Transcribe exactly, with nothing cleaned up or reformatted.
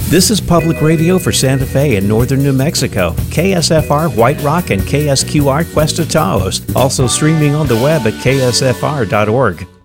This is public radio for Santa Fe and northern New Mexico. K S F R White Rock and K S Q R Cuesta Taos. Also streaming on the web at K S F R dot org.